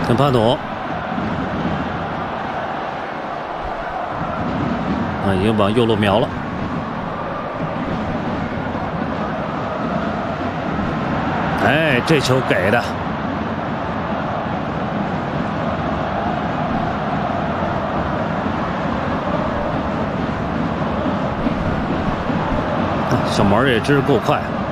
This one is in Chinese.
跟帕努已经往右路瞄了。哎，这球给的。小毛也真是够快。